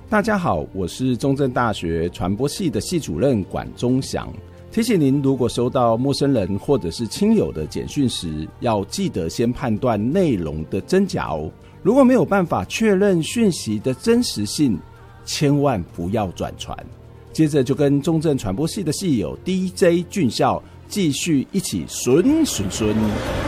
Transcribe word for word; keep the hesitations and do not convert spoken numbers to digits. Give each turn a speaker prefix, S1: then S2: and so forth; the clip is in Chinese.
S1: 大家好，我是中正大学传播系的系主任管中祥。提醒您，如果收到陌生人或者是亲友的简讯时，要记得先判断内容的真假哦。如果没有办法确认讯息的真实性，千万不要转传。接着就跟中正传播系的系友 D J 俊孝继续一起顺顺顺。